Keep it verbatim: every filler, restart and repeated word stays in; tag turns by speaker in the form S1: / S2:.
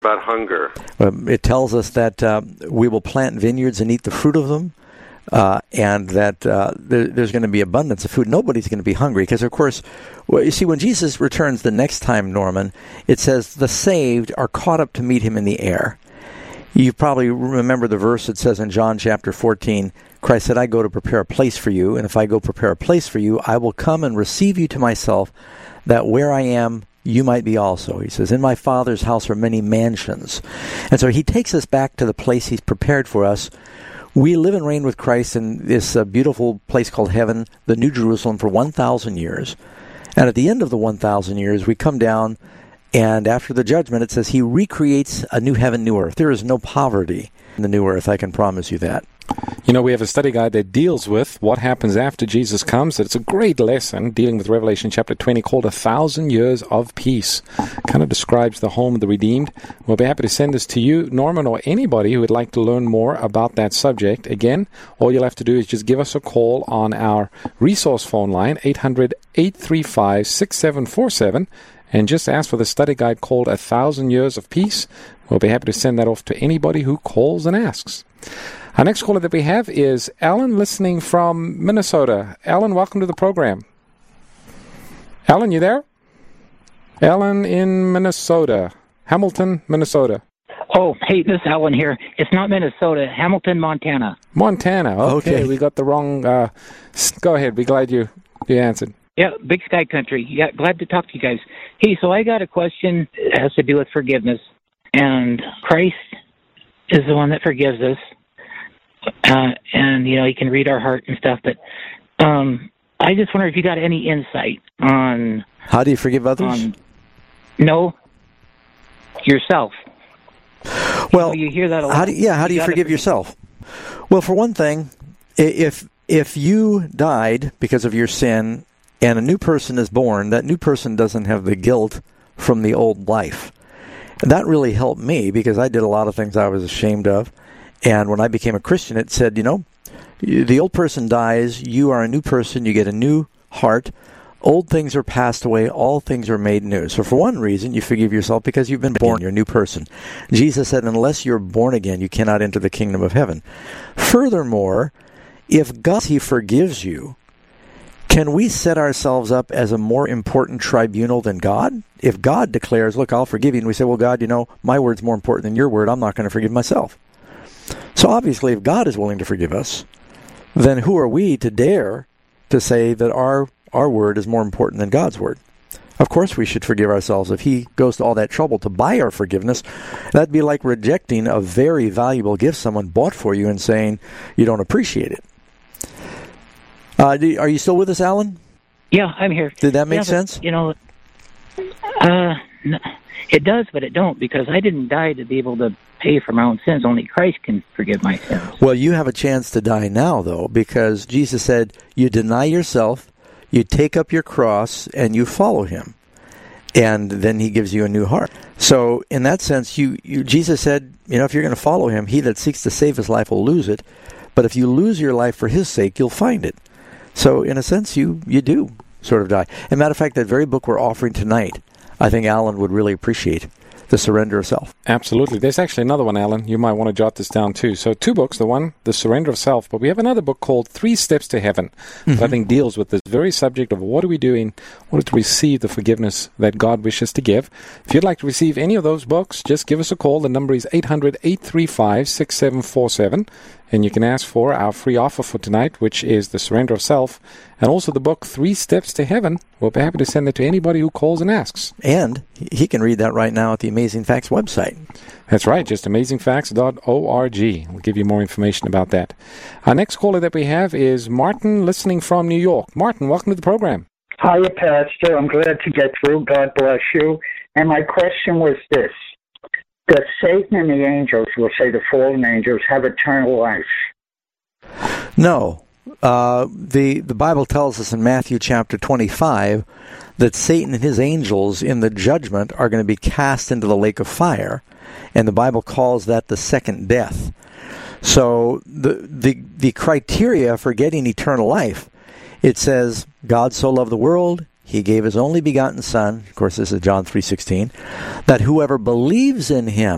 S1: about hunger?
S2: Um, it tells us that uh, we will plant vineyards and eat the fruit of them, uh, and that uh, there, there's going to be abundance of food. Nobody's going to be hungry because, of course, well, you see, when Jesus returns the next time, Norman, it says the saved are caught up to meet him in the air. You probably remember the verse that says in John chapter fourteen, Christ said, I go to prepare a place for you, and if I go prepare a place for you, I will come and receive you to myself, that where I am, you might be also. He says, in my Father's house are many mansions. And so he takes us back to the place he's prepared for us. We live and reign with Christ in this uh, beautiful place called heaven, the New Jerusalem, for one thousand years. And at the end of the one thousand years, we come down, and after the judgment, it says he recreates a new heaven, new earth. There is no poverty in the new earth, I can promise you that.
S3: You know, we have a study guide that deals with what happens after Jesus comes. It's a great lesson dealing with Revelation chapter twenty called A Thousand Years of Peace. Kind of describes the home of the redeemed. We'll be happy to send this to you, Norman, or anybody who would like to learn more about that subject. Again, all you'll have to do is just give us a call on our resource phone line, eight hundred, eight three five, six seven four seven, and just ask for the study guide called A Thousand Years of Peace. We'll be happy to send that off to anybody who calls and asks. Our next caller that we have is Alan, listening from Minnesota. Alan, welcome to the program. Alan, you there? Alan in Minnesota. Hamilton, Minnesota.
S4: Oh, hey, this is Alan here. It's not Minnesota, Hamilton, Montana.
S3: Montana, okay. okay. We got the wrong... Uh, go ahead, be glad you, you answered.
S4: Yeah, Big Sky Country. Yeah, glad to talk to you guys. Hey, so I got a question that has to do with forgiveness. And Christ is the one that forgives us. Uh, and, you know, he can read our heart and stuff. But um, I just wonder if you got any insight on...
S2: How do you forgive others?
S4: On, no, yourself.
S2: Well,
S4: you, know, you hear that a lot.
S2: How do, yeah, how do you, you forgive yourself? Well, for one thing, if if you died because of your sin and a new person is born, that new person doesn't have the guilt from the old life. That really helped me because I did a lot of things I was ashamed of. And when I became a Christian, it said, you know, the old person dies, you are a new person, you get a new heart, old things are passed away, all things are made new. So for one reason, you forgive yourself because you've been born, you're a new person. Jesus said, unless you're born again, you cannot enter the kingdom of heaven. Furthermore, if God, he forgives you, can we set ourselves up as a more important tribunal than God? If God declares, look, I'll forgive you, and we say, well, God, you know, my word's more important than your word, I'm not going to forgive myself. So obviously, if God is willing to forgive us, then who are we to dare to say that our our word is more important than God's word? Of course we should forgive ourselves. If he goes to all that trouble to buy our forgiveness, that'd be like rejecting a very valuable gift someone bought for you and saying you don't appreciate it. Uh, do, are you still with us, Alan?
S4: Yeah, I'm here.
S2: Did that make
S4: yeah,
S2: sense?
S4: But, you know, uh, it does, but it don't, because I didn't die to be able to pay for my own sins. Only Christ can forgive my sins.
S2: Well, you have a chance to die now, though, because Jesus said, you deny yourself, you take up your cross, and you follow him. And then he gives you a new heart. So, in that sense, you, you Jesus said, you know, if you're going to follow him, he that seeks to save his life will lose it. But if you lose your life for his sake, you'll find it. So, in a sense, you, you do sort of die. As a matter of fact, that very book we're offering tonight, I think Alan would really appreciate. The Surrender of Self.
S3: Absolutely. There's actually another one, Alan. You might want to jot this down too. So two books. The one, The Surrender of Self, but we have another book called Three Steps to Heaven mm-hmm. that I think deals with this very subject of what are we doing in order to receive the forgiveness that God wishes to give. If you'd like to receive any of those books, just give us a call. The number is eight hundred, eight three five, six seven four seven. And you can ask for our free offer for tonight, which is The Surrender of Self, and also the book Three Steps to Heaven. We'll be happy to send it to anybody who calls and asks.
S2: And he can read that right now at the Amazing Facts website.
S3: That's right, just amazing facts dot org. We'll give you more information about that. Our next caller that we have is Martin, listening from New York. Martin, welcome to the program.
S5: Hiya, Pastor. I'm glad to get through. God bless you. And my question was this. Does Satan and the angels, we'll say the fallen angels, have eternal life?
S2: No. Uh, the, the Bible tells us in Matthew chapter twenty-five that Satan and his angels in the judgment are going to be cast into the lake of fire, and the Bible calls that the second death. So the the, the criteria for getting eternal life, it says, God so loved the world, he gave his only begotten Son, of course this is John three sixteen, that whoever believes in him